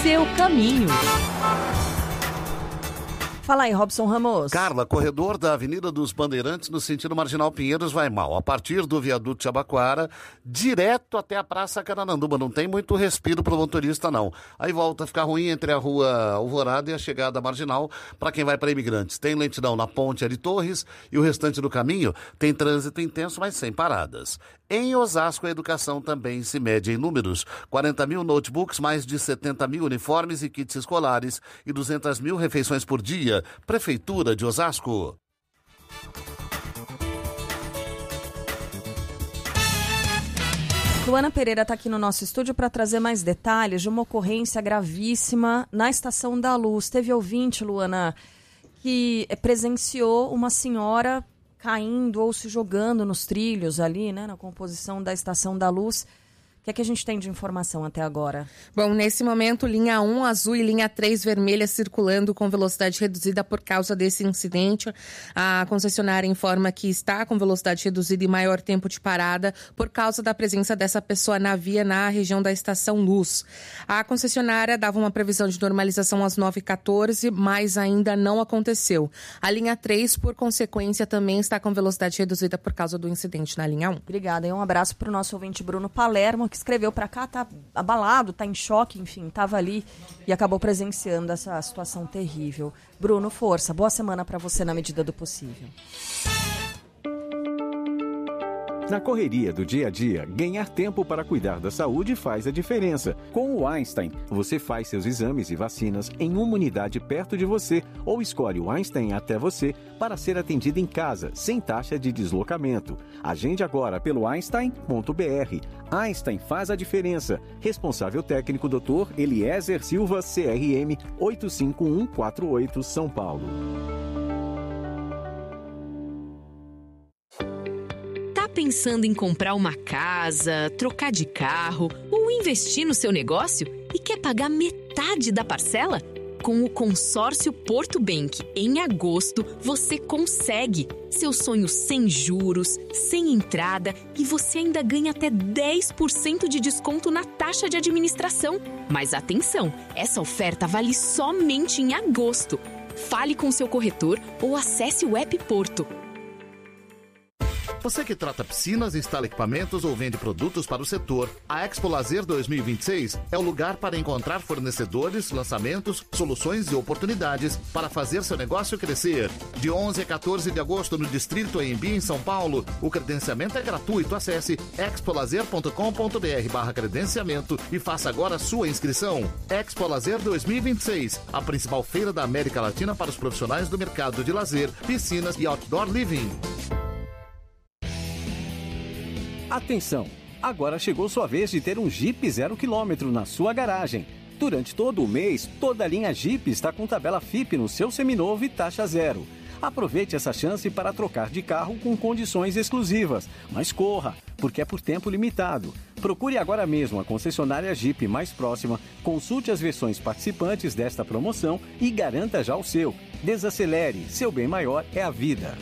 Seu caminho. Fala aí, Robson Ramos. Carla, corredor da Avenida dos Bandeirantes no sentido Marginal Pinheiros vai mal. A partir do viaduto Jabaquara, direto até a Praça Carananduba. Não tem muito respiro para o motorista, não. Aí volta a ficar ruim entre a Rua Alvorada e a chegada Marginal para quem vai para Imigrantes. Tem lentidão na Ponte Ari Torres e o restante do caminho tem trânsito intenso, mas sem paradas. Em Osasco, a educação também se mede em números. 40 mil notebooks, mais de 70 mil uniformes e kits escolares e 200 mil refeições por dia. Prefeitura de Osasco. Luana Pereira está aqui no nosso estúdio para trazer mais detalhes de uma ocorrência gravíssima na Estação da Luz. Teve ouvinte, Luana, que presenciou uma senhora caindo ou se jogando nos trilhos ali, né, na composição da Estação da Luz. O que é que a gente tem de informação até agora? Bom, nesse momento, linha 1 azul e linha 3 vermelha circulando com velocidade reduzida por causa desse incidente. A concessionária informa que está com velocidade reduzida e maior tempo de parada por causa da presença dessa pessoa na via na região da Estação Luz. A concessionária dava uma previsão de normalização às 9h14, mas ainda não aconteceu. A linha 3, por consequência, também está com velocidade reduzida por causa do incidente na linha 1. Obrigada. E um abraço para o nosso ouvinte Bruno Palermo, que escreveu para cá, tá abalado, tá em choque, enfim, estava ali e acabou presenciando essa situação terrível. Bruno, força, boa semana para você na medida do possível. Na correria do dia a dia, ganhar tempo para cuidar da saúde faz a diferença. Com o Einstein, você faz seus exames e vacinas em uma unidade perto de você ou escolhe o Einstein até você para ser atendido em casa, sem taxa de deslocamento. Agende agora pelo einstein.br. Einstein faz a diferença. Responsável técnico Dr. Eliezer Silva, CRM 85148, São Paulo. Pensando em comprar uma casa, trocar de carro ou investir no seu negócio e quer pagar metade da parcela? Com o consórcio Porto Bank, em agosto, você consegue. Seu sonho sem juros, sem entrada e você ainda ganha até 10% de desconto na taxa de administração. Mas atenção, essa oferta vale somente em agosto. Fale com seu corretor ou acesse o app Porto. Você que trata piscinas, instala equipamentos ou vende produtos para o setor, a Expo Lazer 2026 é o lugar para encontrar fornecedores, lançamentos, soluções e oportunidades para fazer seu negócio crescer. De 11 a 14 de agosto no Distrito AMB, em São Paulo, o credenciamento é gratuito. Acesse expolazer.com.br/credenciamento e faça agora a sua inscrição. Expo Lazer 2026, a principal feira da América Latina para os profissionais do mercado de lazer, piscinas e outdoor living. Atenção! Agora chegou sua vez de ter um Jeep 0 km na sua garagem. Durante todo o mês, toda a linha Jeep está com tabela FIP no seu seminovo e taxa zero. Aproveite essa chance para trocar de carro com condições exclusivas. Mas corra, porque é por tempo limitado. Procure agora mesmo a concessionária Jeep mais próxima, consulte as versões participantes desta promoção e garanta já o seu. Desacelere, seu bem maior é a vida.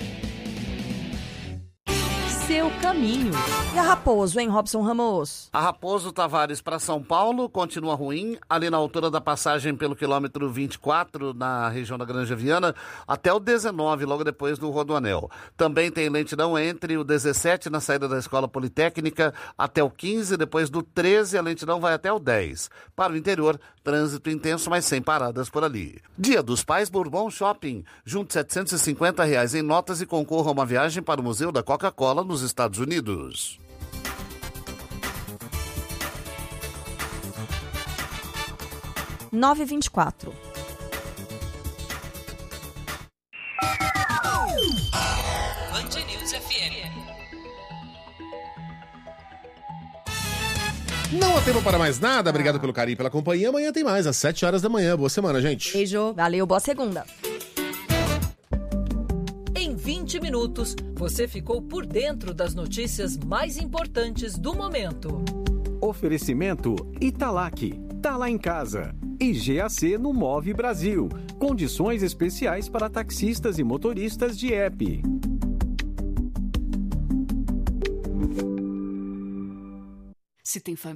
Seu caminho. E a Raposo, hein, Robson Ramos? A Raposo Tavares para São Paulo continua ruim, ali na altura da passagem pelo quilômetro 24, na região da Granja Viana, até o 19, logo depois do Rodoanel. Também tem lentidão entre o 17, na saída da Escola Politécnica, até o 15, depois do 13, a lentidão vai até o 10. Para o interior, trânsito intenso, mas sem paradas por ali. Dia dos Pais, Bourbon Shopping. Junte R$750 em notas e concorra a uma viagem para o Museu da Coca-Cola nos Estados Unidos. Nove 24. Band News FM. Não há tempo para mais nada. Obrigado pelo carinho e pela companhia. Amanhã tem mais, às 7 horas da manhã. Boa semana, gente. Beijo. Valeu, boa segunda. Em 20 minutos, você ficou por dentro das notícias mais importantes do momento. Oferecimento Italac. Tá lá em casa. E GAC no Move Brasil. Condições especiais para taxistas e motoristas de app. Se tem família.